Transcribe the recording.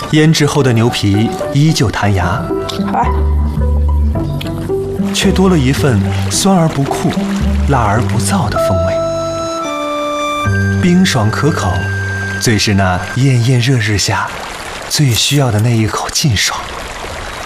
腌制后的牛皮依旧弹牙，却多了一份酸而不苦、辣而不燥的风味。冰爽可口，最是那炎炎热日下最需要的那一口劲爽。